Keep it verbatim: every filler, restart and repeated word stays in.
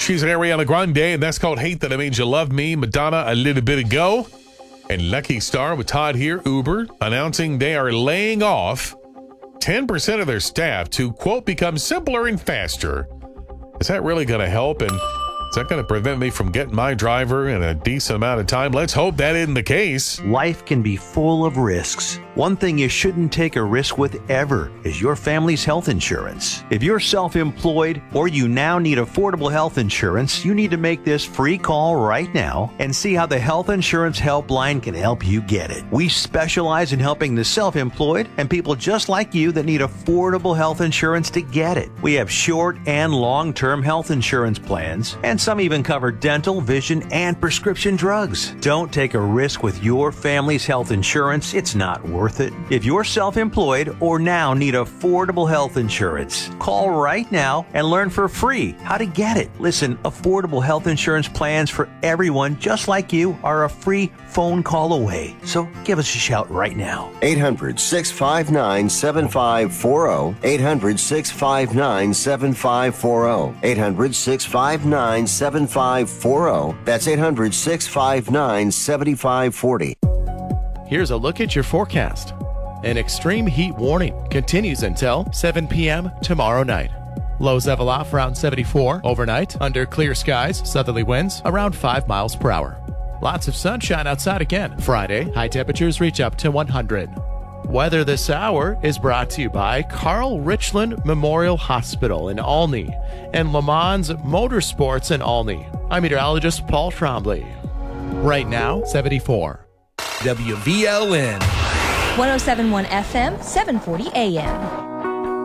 She's an Ariana Grande, and that's called Hate That I Made You Love Me. Madonna, A Little Bit Ago. And Lucky Star with Todd here, Uber, announcing they are laying off ten percent of their staff to, quote, become simpler and faster. Is that really going to help? And is that going to prevent me from getting my driver in a decent amount of time? Let's hope that isn't the case. Life can be full of risks. One thing you shouldn't take a risk with ever is your family's health insurance. If you're self-employed or you now need affordable health insurance, you need to make this free call right now and see how the Health Insurance Helpline can help you get it. We specialize in helping the self-employed and people just like you that need affordable health insurance to get it. We have short and long-term health insurance plans, and some even cover dental, vision, and prescription drugs. Don't take a risk with your family's health insurance. It's not worth it. If you're self-employed or now need affordable health insurance, call right now and learn for free how to get it. Listen, affordable health insurance plans for everyone just like you are a free phone call away. So give us a shout right now. eight hundred, six five nine, seven five four zero. eight hundred, six five nine, seven five four zero. eight hundred, six five nine, seven five four zero. That's eight hundred, six five nine, seven five four zero. Here's a look at your forecast. An extreme heat warning continues until seven p.m. tomorrow night. Lows level off around seventy-four overnight. Under clear skies, southerly winds around five miles per hour. Lots of sunshine outside again. Friday, high temperatures reach up to one hundred. Weather this hour is brought to you by Carl Richland Memorial Hospital in Olney and Le Mans Motorsports in Olney. I'm meteorologist Paul Trombley. Right now, seventy-four. W V L N one oh seven point one F M, seven forty A M.